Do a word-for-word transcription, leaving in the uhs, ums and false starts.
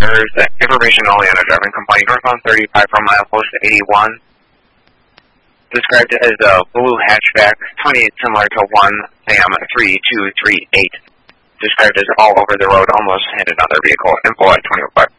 There's information only on a driving complaint. Northbound thirty-five from milepost eighty-one. Described as a blue hatchback, twenty-eight similar to one Sam three two three eight. Described as all over the road, almost hit another vehicle. Info at twenty oh five.